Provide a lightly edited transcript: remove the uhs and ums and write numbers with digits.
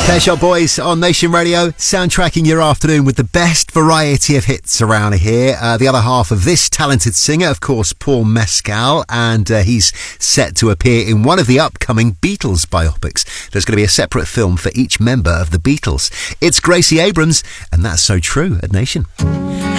Pet Shop Boys on Nation Radio, soundtracking your afternoon with the best variety of hits around here. The other half of this talented singer, of course, Paul Mescal, and he's set to appear in one of the upcoming Beatles biopics. There's going to be a separate film for each member of the Beatles. It's Gracie Abrams, and that's So True at Nation.